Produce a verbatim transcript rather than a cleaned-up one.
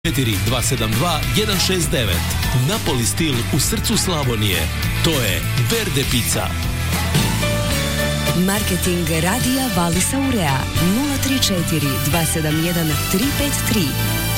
četiri dva sedam dva jedan šest devet. Napoli stil u srcu Slavonije. To je Verde Pizza. Marketing radija Valisa Urea nula tri četiri dva sedam jedan tri pet tri.